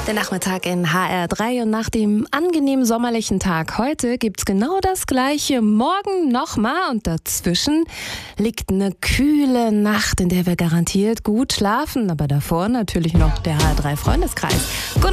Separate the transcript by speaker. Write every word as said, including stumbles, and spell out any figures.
Speaker 1: Der Nachmittag in H R drei und nach dem angenehm sommerlichen Tag heute gibt's genau das Gleiche. Morgen nochmal und dazwischen liegt eine kühle Nacht, in der wir garantiert gut schlafen. Aber davor natürlich noch der H R drei Freundeskreis.